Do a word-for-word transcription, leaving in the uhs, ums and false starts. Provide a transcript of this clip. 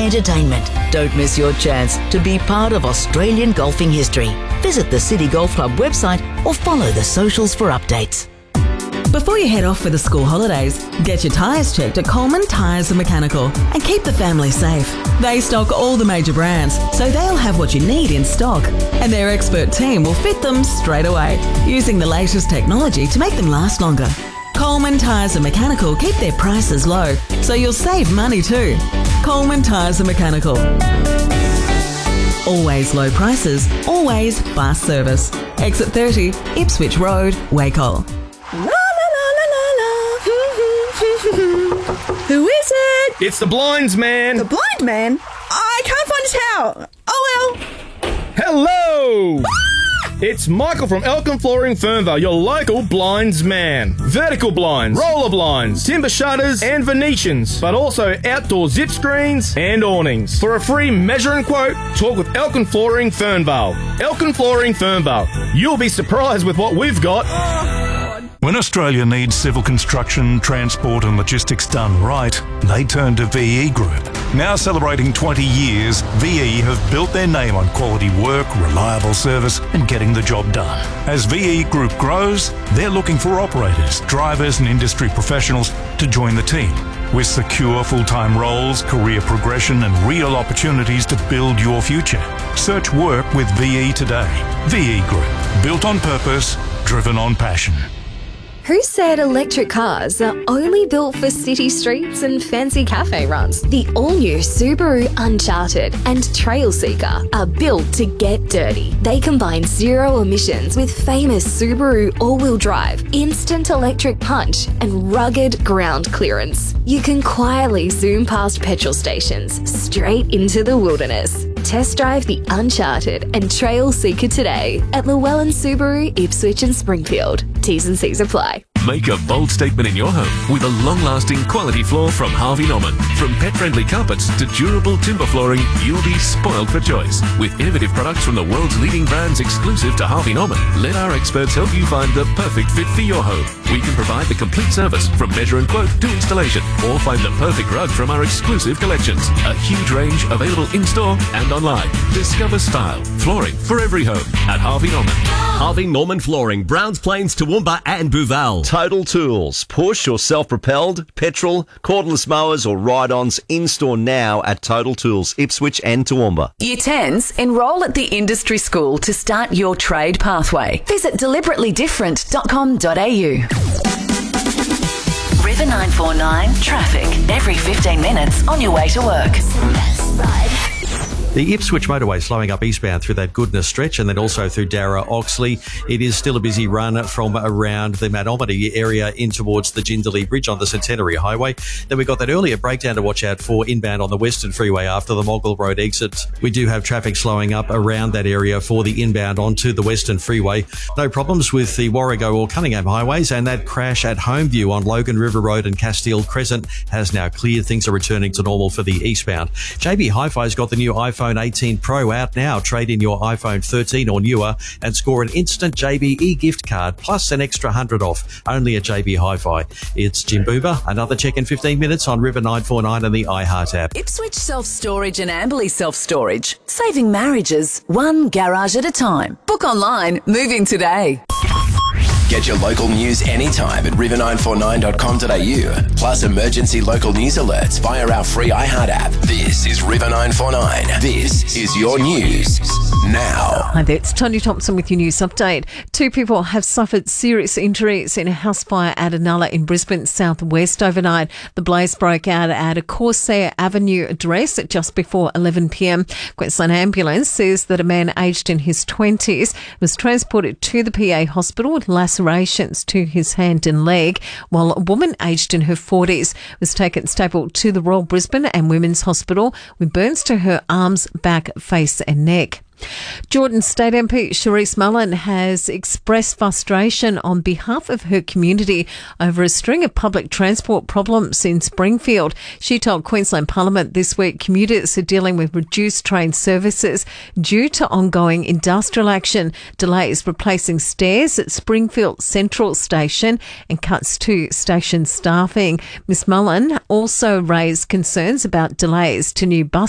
entertainment. Don't miss your chance to be part of Australian golfing history. Visit the City Golf Club website or follow the socials for updates. Before you head off for the school holidays, get your tyres checked at Coleman Tyres and Mechanical and keep the family safe. They stock all the major brands, so they'll have what you need in stock. And their expert team will fit them straight away, using the latest technology to make them last longer. Coleman Tyres and Mechanical keep their prices low, so you'll save money too. Coleman Tyres and Mechanical. Always low prices, always fast service. Exit thirty, Ipswich Road, Wacol. Who is it? It's the blinds man. The blind man? I can't find his towel. Oh well. Hello! It's Michael from Elkin Flooring Fernvale, your local blinds man. Vertical blinds, roller blinds, timber shutters and Venetians, but also outdoor zip screens and awnings. For a free measure and quote, talk with Elkin Flooring Fernvale. Elkin Flooring Fernvale. You'll be surprised with what we've got. When Australia needs civil construction, transport and logistics done right, they turn to V E Group. Now celebrating twenty years, V E have built their name on quality work, reliable service and getting the job done. As V E Group grows, they're looking for operators, drivers and industry professionals to join the team. With secure full-time roles, career progression and real opportunities to build your future. Search work with V E today. V E Group. Built on purpose, driven on passion. Who said electric cars are only built for city streets and fancy cafe runs? The all-new Subaru Uncharted and Trailseeker are built to get dirty. They combine zero emissions with famous Subaru all-wheel drive, instant electric punch and rugged ground clearance. You can quietly zoom past petrol stations straight into the wilderness. Test drive the Uncharted and Trailseeker today at Llewellyn Subaru, Ipswich and Springfield. T's and C's apply. Make a bold statement in your home with a long-lasting quality floor from Harvey Norman. From pet-friendly carpets to durable timber flooring, you'll be spoiled for choice. With innovative products from the world's leading brands exclusive to Harvey Norman, let our experts help you find the perfect fit for your home. We can provide the complete service from measure and quote to installation, or find the perfect rug from our exclusive collections. A huge range available in-store and online. Discover style, flooring for every home at Harvey Norman. Harvey Norman Flooring, Browns Plains, Toowoomba and Booval. Total Tools. Push or self-propelled, petrol, cordless mowers or ride-ons in-store now at Total Tools, Ipswich and Toowoomba. Year tens, enrol at the industry school to start your trade pathway. Visit deliberately different dot com dot a u. River nine four nine traffic every fifteen minutes on your way to work. The Ipswich motorway slowing up eastbound through that Goodness stretch and then also through Darra Oxley. It is still a busy run from around the Manomedy area in towards the Jindalee Bridge on the Centenary Highway. Then we got that earlier breakdown to watch out for inbound on the Western Freeway after the Moggill Road exit. We do have traffic slowing up around that area for the inbound onto the Western Freeway. No problems with the Warrego or Cunningham highways, and that crash at Homeview on Logan River Road and Castile Crescent has now cleared. Things are returning to normal for the eastbound. J B Hi-Fi's got the new iPhone eighteen Pro out now. Trade in your iPhone thirteen or newer and score an instant J B e-gift card plus an extra one hundred off. Only at J B Hi-Fi. It's Jim Boober. Another check in fifteen minutes on River nine four nine and the iHeart app. Ipswich Self-Storage and Amberley Self-Storage. Saving marriages one garage at a time. Book online. Moving today. Get your local news anytime at river nine four nine dot com dot a u. Plus emergency local news alerts via our free iHeart app. This is River nine four nine. This is your news now. Hi there, it's Tony Thompson with your news update. Two people have suffered serious injuries in a house fire at Annulla in Brisbane southwest overnight. The blaze broke out at a Corsair Avenue address at just before eleven p m. Queensland Ambulance says that a man aged in his twenties was transported to the P A hospital with lacerations to his hand and leg, while a woman aged in her forties was taken stable to the Royal Brisbane and Women's Hospital with burns to her arms, back, face and neck. Jordan State M P Charisse Mullen has expressed frustration on behalf of her community over a string of public transport problems in Springfield. She told Queensland Parliament this week commuters are dealing with reduced train services due to ongoing industrial action, delays replacing stairs at Springfield Central Station and cuts to station staffing. Miss Mullen also raised concerns about delays to new bus